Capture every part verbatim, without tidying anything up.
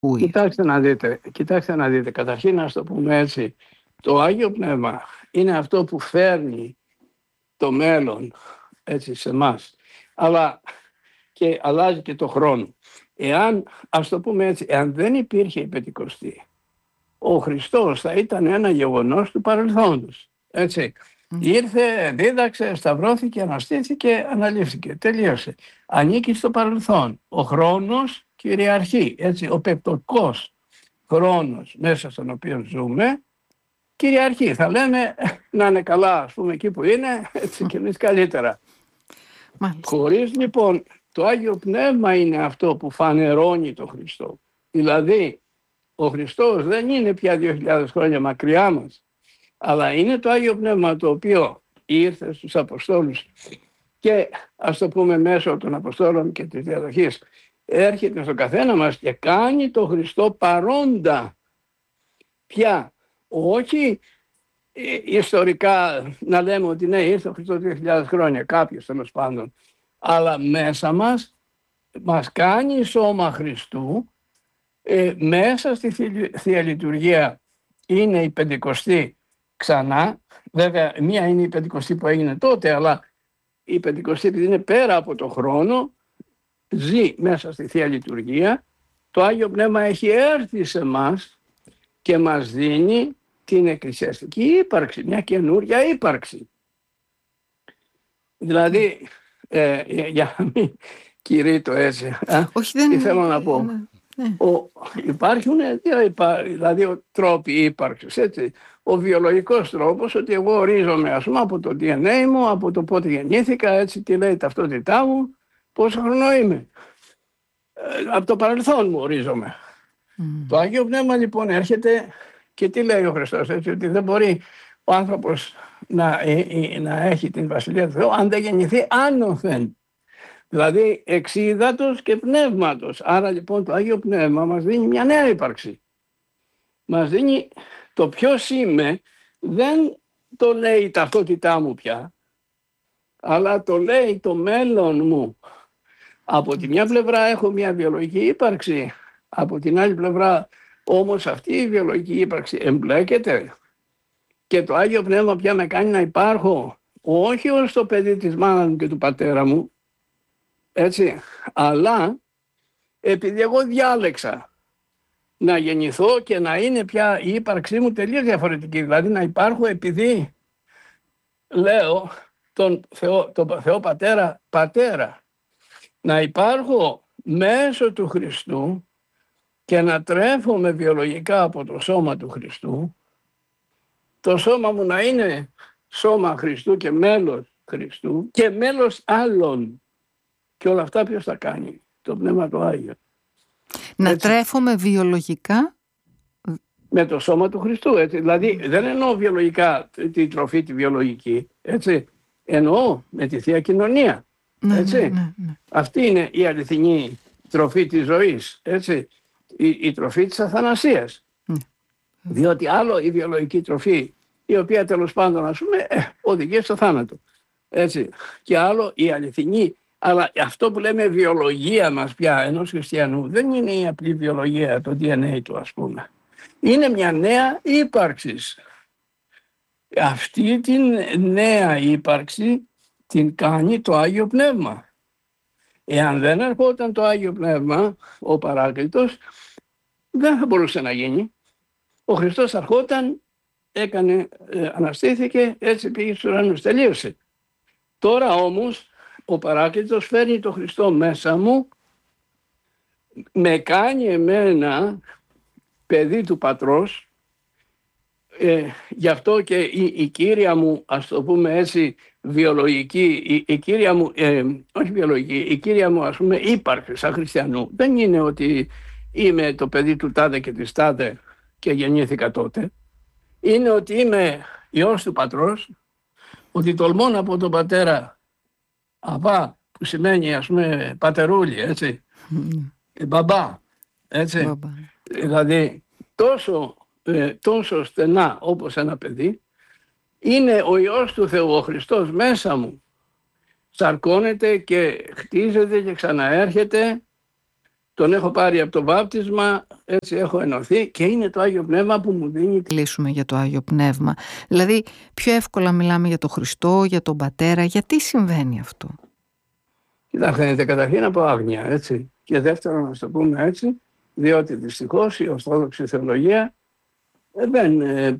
Κοιτάξτε να δείτε, κοιτάξτε να δείτε, καταρχήν να το πούμε έτσι, το Άγιο Πνεύμα είναι αυτό που φέρνει το μέλλον έτσι σε εμάς, αλλά και αλλάζει και το χρόνο. Εάν, ας το πούμε έτσι, εάν δεν υπήρχε η Πεντηκοστή, ο Χριστός θα ήταν ένα γεγονός του παρελθόντος. Έτσι. Mm. Ήρθε, δίδαξε, σταυρώθηκε, αναστήθηκε, αναλήφθηκε. Τελείωσε. Ανήκει στο παρελθόν. Ο χρόνος κυριαρχεί. Έτσι. Ο πεπτοκός χρόνος μέσα στον οποίο ζούμε κυριαρχεί. Θα λέμε να είναι καλά, ας πούμε, εκεί που είναι, έτσι και εμείς καλύτερα. Μάλιστα. Χωρίς λοιπόν το Άγιο Πνεύμα είναι αυτό που φανερώνει τον Χριστό. Δηλαδή ο Χριστός δεν είναι πια δύο χιλιάδες χρόνια μακριά μας, αλλά είναι το Άγιο Πνεύμα το οποίο ήρθε στους Αποστόλους και ας το πούμε μέσω των Αποστόλων και της διαδοχής έρχεται στον καθένα μας και κάνει τον Χριστό παρόντα πια. Όχι ιστορικά να λέμε ότι ναι, ήρθε ο Χριστός δύο χιλιάδες χρόνια, κάποιος τέλος πάντων, αλλά μέσα μας μας κάνει σώμα Χριστού. Ε, μέσα στη Θεία Λειτουργία είναι η Πεντηκοστή ξανά. Βέβαια μία είναι η Πεντηκοστή που έγινε τότε, αλλά η Πεντηκοστή επειδή είναι πέρα από το χρόνο ζει μέσα στη Θεία Λειτουργία. Το Άγιο Πνεύμα έχει έρθει σε μας και μας δίνει την εκκλησιαστική ύπαρξη, μια καινούρια ύπαρξη. Δηλαδή ε, για να μην κηρύττω έτσι, Όχι, δεν... τι θέλω να πω. Ναι. Ναι. Ο, υπάρχουν δύο δηλαδή τρόποι ύπαρξης, έτσι. Ο βιολογικός τρόπος, ότι εγώ ορίζομαι ας πούμε από το ντι εν έι μου, από το πότε γεννήθηκα, έτσι, τι λέει η ταυτότητά μου, πόσο χρόνο είμαι. Ε, από το παρελθόν μου ορίζομαι. Mm. Το Άγιο Πνεύμα λοιπόν έρχεται και τι λέει ο Χριστός, έτσι, ότι δεν μπορεί ο άνθρωπος να, ε, ε, να έχει την Βασιλεία του Θεού αν δεν γεννηθεί άνωθεν. Δηλαδή εξ ύδατος και πνεύματος. Άρα λοιπόν το Άγιο Πνεύμα μας δίνει μια νέα ύπαρξη. Μας δίνει το ποιος είμαι, δεν το λέει η ταυτότητά μου πια, αλλά το λέει το μέλλον μου. Από τη μια πλευρά έχω μια βιολογική ύπαρξη, από την άλλη πλευρά όμως αυτή η βιολογική ύπαρξη εμπλέκεται και το Άγιο Πνεύμα πια με κάνει να υπάρχω όχι ως το παιδί της μάνας μου και του πατέρα μου, έτσι, αλλά επειδή εγώ διάλεξα να γεννηθώ και να είναι πια η ύπαρξή μου τελείως διαφορετική, δηλαδή να υπάρχω επειδή λέω τον Θεό, τον Θεό Πατέρα, Πατέρα, να υπάρχω μέσω του Χριστού και να τρέφομαι βιολογικά από το σώμα του Χριστού, το σώμα μου να είναι σώμα Χριστού και μέλος Χριστού και μέλος άλλων. Και όλα αυτά ποιος θα κάνει? Το Πνεύμα το Άγιο. Να έτσι. Τρέφομαι βιολογικά με το σώμα του Χριστού. Έτσι. Δηλαδή δεν εννοώ βιολογικά τη τροφή τη βιολογική. Έτσι. Εννοώ με τη Θεία Κοινωνία. Ναι, έτσι. Ναι, ναι, ναι. Αυτή είναι η αληθινή τροφή της ζωής. Έτσι. Η, η τροφή της αθανασίας. Ναι. Διότι άλλο η βιολογική τροφή, η οποία τέλος πάντων ας πούμε ε, οδηγεί στο θάνατο. Έτσι. Και άλλο η αληθινή. Αλλά αυτό που λέμε βιολογία μας πια ενός χριστιανού δεν είναι η απλή βιολογία, το ντι εν έι του ας πούμε. Είναι μια νέα ύπαρξη. Αυτή την νέα ύπαρξη την κάνει το Άγιο Πνεύμα. Εάν δεν ερχόταν το Άγιο Πνεύμα, ο Παράκλητος, δεν θα μπορούσε να γίνει. Ο Χριστός αρχόταν, έκανε, ε, αναστήθηκε, έτσι πήγε στους ουρανούς, τελείωσε. Τώρα όμως ο Παράκλητος φέρνει το Χριστό μέσα μου, με κάνει εμένα παιδί του Πατρός, ε, γι' αυτό και η, η κύρια μου, ας το πούμε έτσι, βιολογική, η, η κύρια μου, ε, όχι βιολογική, η κύρια μου ας πούμε ύπαρξη σαν χριστιανού, δεν είναι ότι είμαι το παιδί του τάδε και της τάδε και γεννήθηκα τότε, είναι ότι είμαι υιός του Πατρός, ότι τολμώ να πω τον πατέρα Αβά, που σημαίνει ας πούμε πατερούλη, έτσι, mm. μπαμπά, έτσι, μπαμπά. Δηλαδή τόσο, ε, τόσο στενά όπως ένα παιδί, είναι ο Υιός του Θεού, ο Χριστός μέσα μου, σαρκώνεται και χτίζεται και ξαναέρχεται τον έχω πάρει από το βάπτισμα, έτσι έχω ενωθεί και είναι το Άγιο Πνεύμα που μου δίνει. Κλείσουμε για το Άγιο Πνεύμα. Δηλαδή πιο εύκολα μιλάμε για τον Χριστό, για τον Πατέρα. Γιατί συμβαίνει αυτό? Κοιτάξτε, καταρχήν από άγνοια, έτσι. Και δεύτερον, να το πούμε έτσι, διότι δυστυχώς η Ορθόδοξη θεολογία δεν,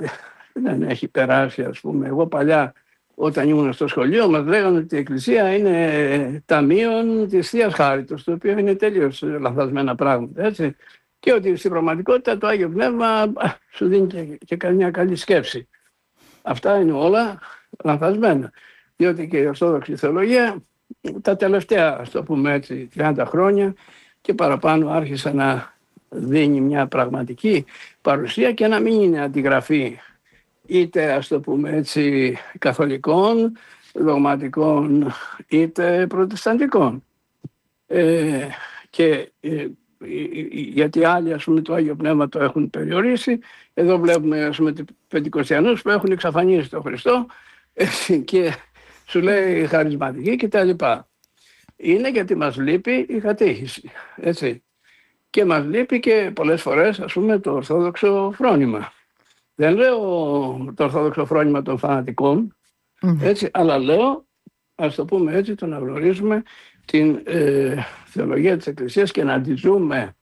δεν έχει περάσει, ας πούμε. Εγώ παλιά, όταν ήμουν στο σχολείο, μας λέγανε ότι η Εκκλησία είναι ταμείον της Θείας Χάριτος, το οποίο είναι τελείως λανθασμένα πράγματα, έτσι. Και ότι στην πραγματικότητα το Άγιο Πνεύμα σου δίνει και, και καμιά καλή σκέψη. Αυτά είναι όλα λανθασμένα. Διότι και η Ορθόδοξη θεολογία τα τελευταία, ας το πούμε έτσι, τριάντα χρόνια και παραπάνω άρχισε να δίνει μια πραγματική παρουσία και να μην είναι αντιγραφή είτε, ας το πούμε έτσι, καθολικών, δογματικών, είτε προτεσταντικών. Ε, και ε, γιατί άλλοι, ας πούμε, το Άγιο Πνεύμα το έχουν περιορίσει. Εδώ βλέπουμε, ας πούμε, πεντηκοστιανούς που έχουν εξαφανίσει τον Χριστό και σου λέει χαρισματική και τα λοιπά. Είναι γιατί μας λείπει η κατήχηση, έτσι. Και μας λείπει και πολλές φορές, ας πούμε, το ορθόδοξο φρόνημα. Δεν λέω το ορθόδοξο φρόνημα των φανατικών, έτσι, αλλά λέω, ας το πούμε έτσι, το να γνωρίζουμε την ε, θεολογία της Εκκλησίας και να τη ζούμε,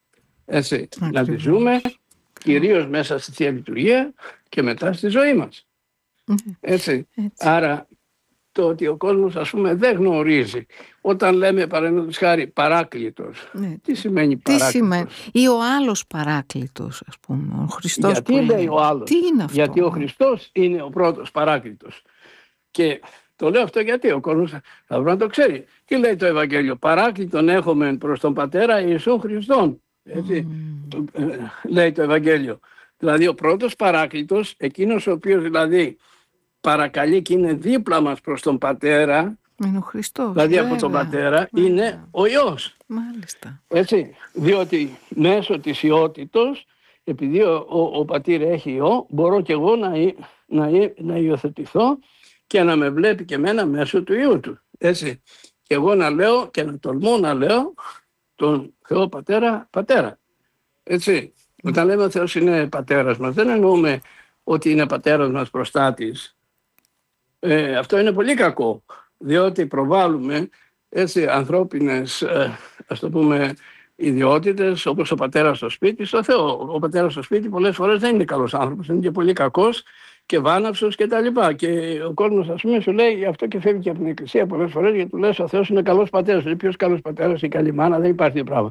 έτσι, okay. να τη ζούμε κυρίως μέσα στη Θεία Λειτουργία και μετά στη ζωή μας. Mm-hmm. Έτσι. έτσι. Άρα το ότι ο κόσμος, ας πούμε, δεν γνωρίζει. Όταν λέμε, παραδείγματος χάρη, παράκλητος, ναι. τι σημαίνει παράκλητος? Τι σημαίνει? Ή ο άλλος παράκλητος, ας πούμε, ο Χριστός. Γιατί που λέει ο άλλος? Τι είναι αυτό? Γιατί ο Χριστός είναι ο πρώτος παράκλητος. Και το λέω αυτό γιατί ο κόσμος θα πρέπει να το ξέρει. Τι λέει το Ευαγγέλιο? Παράκλητον έχουμε προς τον Πατέρα Ιησού Χριστόν. Έτσι, mm. λέει το Ευαγγέλιο. Δηλαδή ο πρώτος παράκλητος, εκείνος ο οποίος δηλαδή παρακαλεί και είναι δίπλα μας προς τον Πατέρα, είναι ο Χριστός, δηλαδή βέβαια. από τον Πατέρα, βέβαια. Είναι ο Υιός. Μάλιστα. Έτσι, διότι μέσω της Υιότητος, επειδή ο, ο, ο Πατήρ έχει Υιό, μπορώ και εγώ να, να, να υιοθετηθώ και να με βλέπει και εμένα μέσω του Υιού του. Έτσι. Και εγώ να λέω και να τολμώ να λέω τον Θεό Πατέρα, Πατέρα. Έτσι. Mm. Όταν λέμε ο Θεός είναι Πατέρας μας, δεν εννοούμε ότι είναι Πατέρας μας προστάτης. Ε, αυτό είναι πολύ κακό, διότι προβάλλουμε έτσι ανθρώπινες, ε, ας το πούμε, ιδιότητες, όπως ο πατέρας στο σπίτι, στο Θεό. Ο πατέρας στο σπίτι πολλές φορές δεν είναι καλός άνθρωπος, είναι και πολύ κακός και βάναυσος και τα λοιπά. Και ο κόσμος, ας πούμε, σου λέει, γι' αυτό και φεύγει και από την Εκκλησία πολλές φορές, γιατί του λες ο Θεός είναι καλός πατέρας. Λέει, ποιος καλός πατέρας, η καλή μάνα, δεν υπάρχει πράγμα.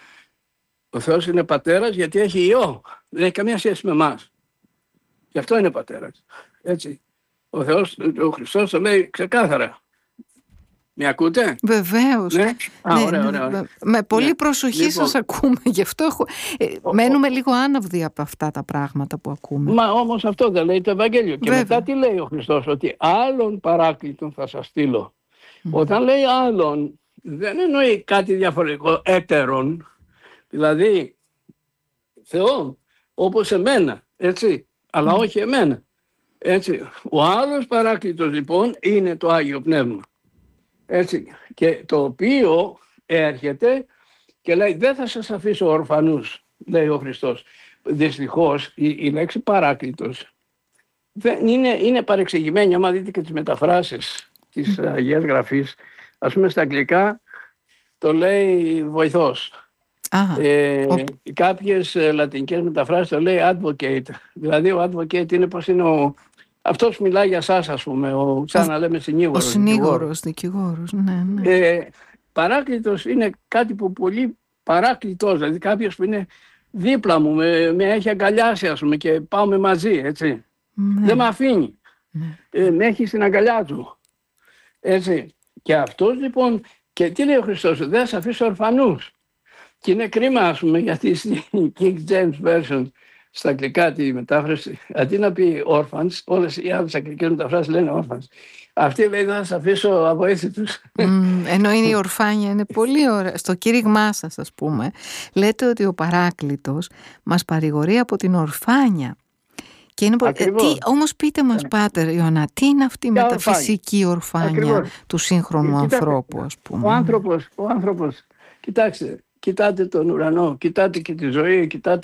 Ο Θεός είναι πατέρας γιατί έχει Υιό, δεν έχει καμία σχέση με εμάς. Γι' αυτό είναι πατέρας. Έτσι. Ο Θεός, ο Χριστός το λέει ξεκάθαρα. Με ακούτε? Βεβαίως. Ναι. Α, ναι, ωραία, ωραία, ωραία. Με πολύ ναι. προσοχή λοιπόν, σας ακούμε. Γι' αυτό έχω... ο, μένουμε ο, λίγο άναυδοι από αυτά τα πράγματα που ακούμε. Μα όμως αυτό δεν λέει το Ευαγγέλιο. Και Βέβαια. μετά τι λέει ο Χριστός? Ότι άλλον παράκλητον θα σας στείλω. Mm. Όταν λέει άλλον, δεν εννοεί κάτι διαφορετικό, έτερον. Δηλαδή, Θεό, όπως εμένα, έτσι, αλλά mm. όχι εμένα. Έτσι. Ο άλλος παράκλητος λοιπόν είναι το Άγιο Πνεύμα. Έτσι. Και το οποίο έρχεται και λέει δεν θα σας αφήσω ορφανούς, λέει ο Χριστός. Δυστυχώς η, η λέξη παράκλητος δεν είναι, είναι παρεξηγημένη. Άμα δείτε και τις μεταφράσεις της Αγίας Γραφής, ας πούμε στα αγγλικά το λέει βοηθός. Ah, ε, okay. Κάποιες λατινικές μεταφράσεις το λέει advocate. Δηλαδή ο advocate είναι πως είναι ο αυτός μιλάει για σας, ας πούμε, ο, σαν να λέμε συνήγορος. Ο συνήγορος, δικηγόρος, ναι, ναι. Ε, παράκλητος είναι κάτι που πολύ παράκλητος, δηλαδή κάποιος που είναι δίπλα μου, με, με έχει αγκαλιάσει, ας πούμε, και πάμε μαζί, έτσι. Ναι. Δεν με αφήνει. Ναι. Ε, με έχει στην αγκαλιά του. Έτσι. Και αυτός λοιπόν, και τι λέει ο Χριστός, δεν θα αφήσω ορφανούς. Και είναι κρίμα, ας πούμε, γιατί στη King James Version, στα αγγλικά τη μετάφραση, αντί να πει orphans, όλες οι άλλες αγγλικές μεταφράσεις λένε orphans. Αυτή λέει θα σας αφήσω αβοήθητους. Mm, ενώ είναι η ορφάνια, είναι πολύ ωραία. Στο κήρυγμά σας, ας πούμε, λέτε ότι ο Παράκλητος μας παρηγορεί από την ορφάνια. Και είναι πολύ... τι, όμως πείτε μας, yeah. Πάτερ Ιωαννά, τι είναι αυτή η μεταφυσική ορφάνια, ορφάνια του σύγχρονου Κοιτάξτε, ανθρώπου, ας πούμε. Ο άνθρωπος, ο άνθρωπος, κοιτάξτε, κοιτάτε τον ουρανό, κοιτάτε και τη ζωή, κοιτάτε